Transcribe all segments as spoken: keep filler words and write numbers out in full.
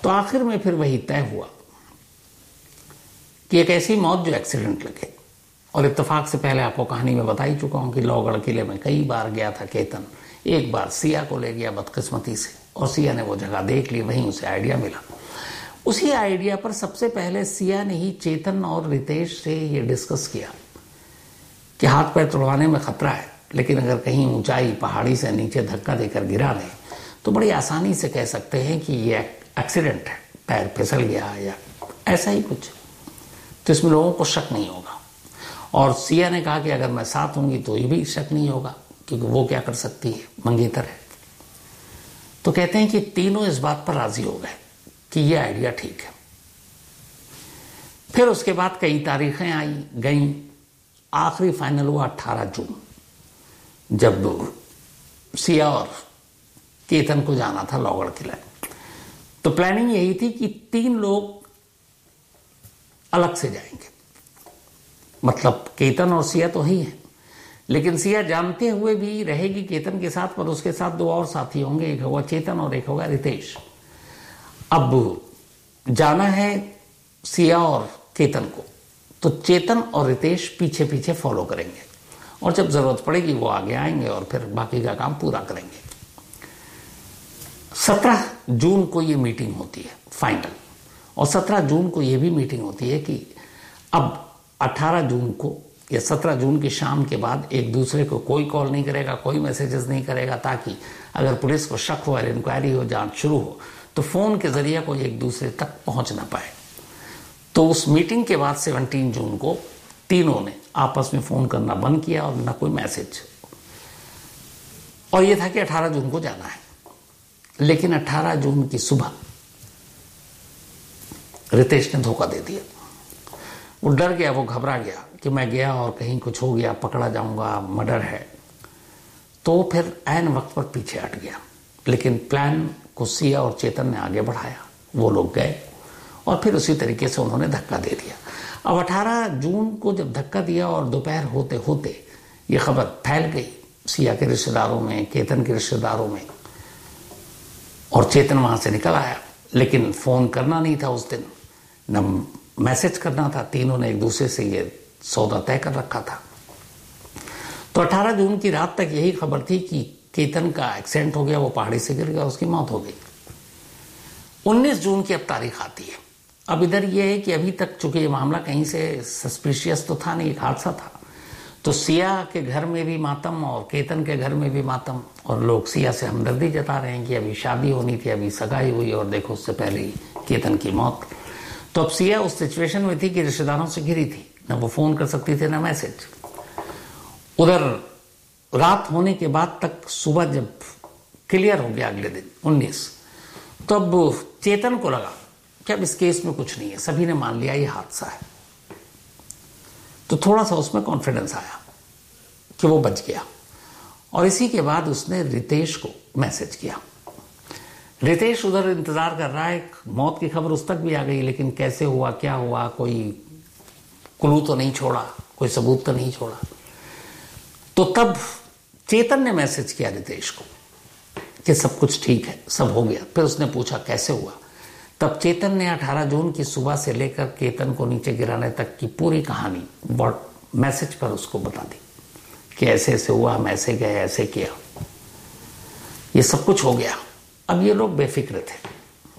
तो आखिर में फिर वही तय हुआ कि एक ऐसी मौत जो एक्सीडेंट लगे। और इत्तेफाक से पहले आपको कहानी में बता ही चुका हूं कि लोहगढ़ किले में कई बार गया था केतन। एक बार सिया को ले गया बदकिस्मती से, और सिया ने वो जगह देख ली, वहीं उसे आइडिया मिला। उसी आइडिया पर सबसे पहले सिया ने ही चेतन और रितेश से ये डिस्कस किया कि हाथ पैर तोड़वाने में खतरा है, लेकिन अगर कहीं ऊंचाई पहाड़ी से नीचे धक्का देकर गिरा दें तो बड़ी आसानी से कह सकते हैं कि ये एक्सीडेंट है, पैर फिसल गया या ऐसा ही कुछ, तो इसमें लोगों को शक नहीं होगा। और सिया ने कहा कि अगर मैं साथ होंगी तो ये भी शक नहीं होगा, क्योंकि वो क्या कर सकती है, मंगेतर है। तो कहते हैं कि तीनों इस बात पर राजी हो गए कि ये आइडिया ठीक है। फिर उसके बाद कई तारीखें आई गई, आखिरी फाइनल हुआ अट्ठारह जून, जब सिया और केतन को जाना था लोहगढ़ किला। तो प्लानिंग यही थी कि तीन लोग अलग से जाएंगे, मतलब केतन और सिया तो ही है, लेकिन सिया जानते हुए भी रहेगी केतन के साथ, पर उसके साथ दो और साथी होंगे, एक होगा चेतन और एक होगा रितेश। अब जाना है सिया और केतन को, तो चेतन और रितेश पीछे पीछे फॉलो करेंगे, और जब जरूरत पड़ेगी वो आगे आएंगे और फिर बाकी का काम पूरा करेंगे। सत्रह जून को ये मीटिंग होती है फाइनल, और सत्रह जून को ये भी मीटिंग होती है कि अब अठारह जून को या सत्रह जून की शाम के बाद एक दूसरे को कोई कॉल नहीं करेगा, कोई मैसेजेस नहीं करेगा, ताकि अगर पुलिस को शक हो, इंक्वायरी हो, जांच शुरू हो, तो फोन के जरिए कोई एक दूसरे तक पहुंच ना पाए। तो उस मीटिंग के बाद सत्रह जून को तीनों ने आपस में फोन करना बंद किया और ना कोई मैसेज, और यह था कि अठारह जून को जाना है। लेकिन अठारह जून की सुबह रितेश ने धोखा दे दिया। वो डर गया, वो घबरा गया कि मैं गया और कहीं कुछ हो गया, पकड़ा जाऊंगा, मर्डर है। तो फिर ऐन वक्त पर पीछे हट गया। लेकिन प्लान को सिया और चेतन ने आगे बढ़ाया, वो लोग गए और फिर उसी तरीके से उन्होंने धक्का दे दिया। अब अठारह जून को जब धक्का दिया और दोपहर होते होते ये खबर फैल गई सिया के रिश्तेदारों में, केतन के रिश्तेदारों में, और चेतन वहां से निकल आया। लेकिन फोन करना नहीं था उस दिन, न मैसेज करना था। तीनों ने एक दूसरे से ये सौदा तय कर रखा था। तो अठारह जून की रात तक यही खबर थी कि केतन का एक्सीडेंट हो गया, वो पहाड़ी से गिर गया, उसकी मौत हो गई। उन्नीस जून की अब तारीख आती है। अब इधर यह है कि अभी तक चूंकि ये मामला कहीं से सस्पिशियस तो था नहीं, एक हादसा था, तो सिया के घर में भी मातम और केतन के घर में भी मातम, और लोग सिया से हमदर्दी जता रहे हैं कि अभी शादी होनी थी, अभी सगाई हुई, और देखो उससे पहले ही केतन की मौत। तो अब सिया उस सिचुएशन में थी कि रिश्तेदारों से घिरी थी, ना वो फोन कर सकती थी ना मैसेज। उधर रात होने के बाद तक सुबह जब क्लियर हो गया अगले दिन उन्नीस, तो अब चेतन को लगा कि अब इस केस में कुछ नहीं है, सभी ने मान लिया ये हादसा है। तो थोड़ा सा उसमें कॉन्फिडेंस आया कि वो बच गया, और इसी के बाद उसने रितेश को मैसेज किया। रितेश उधर इंतजार कर रहा है, मौत की खबर उस तक भी आ गई, लेकिन कैसे हुआ, क्या हुआ, कोई क्लू तो नहीं छोड़ा, कोई सबूत तो नहीं छोड़ा। तो तब चेतन ने मैसेज किया रितेश को कि सब कुछ ठीक है, सब हो गया। फिर उसने पूछा कैसे हुआ। तब चेतन ने अठारह जून की सुबह से लेकर केतन को नीचे गिराने तक की पूरी कहानी मैसेज पर उसको बता दी कि ऐसे ऐसे हुआ, हम ऐसे गए, ऐसे किया, ये सब कुछ हो गया। अब ये लोग बेफिक्र थे।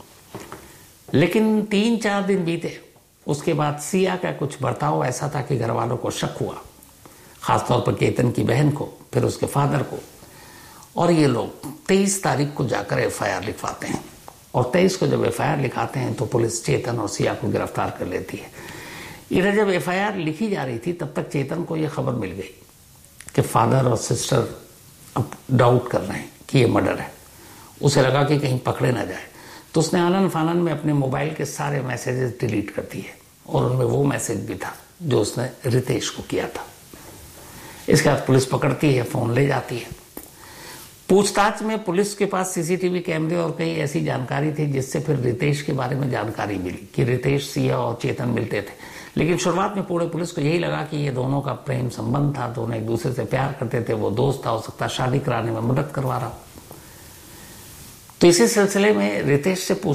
लेकिन तीन चार दिन बीते, उसके बाद सिया का कुछ बर्ताव ऐसा था कि घर वालों को शक हुआ, खासतौर पर केतन की बहन को, फिर उसके फादर को, और ये लोग तेईस तारीख को जाकर एफ आई आर लिखवाते हैं। और तेईस को जब एफ आई आर लिखाते हैं तो पुलिस चेतन और सिया को गिरफ्तार कर लेती है। इधर जब एफ आई आर लिखी जा रही थी तब तक चेतन को यह खबर मिल गई कि फादर और सिस्टर अब डाउट कर रहे हैं कि ये मर्डर है। उसे लगा कि कहीं पकड़े ना जाए, तो उसने आनन फानन में अपने मोबाइल के सारे मैसेजेस डिलीट कर दिए, और उनमें वो मैसेज भी था जो उसने रितेश को किया था। इसके बाद पुलिस पकड़ती है, फोन ले जाती है। पूछताछ में पुलिस के पास सीसीटीवी कैमरे और कई ऐसी जानकारी थी जिससे फिर रितेश के बारे में जानकारी मिली कि रितेश, सिया और चेतन मिलते थे। लेकिन शुरुआत में पूरे पुलिस को यही लगा कि ये दोनों का प्रेम संबंध था, दोनों एक दूसरे से प्यार करते थे, वो दोस्त था, हो सकता शादी कराने में मदद करवा रहा हो। तो इसी सिलसिले में रितेश से पूछ